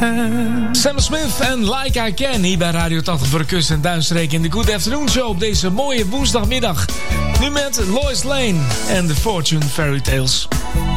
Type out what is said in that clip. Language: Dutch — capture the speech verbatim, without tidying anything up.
Sam Smith en Like I Can hier bij Radio tachtig voor de kust en Duinstreek in de Good Afternoon Show op deze mooie woensdagmiddag. Nu met Lois Lane en The Fortune Fairy Tales.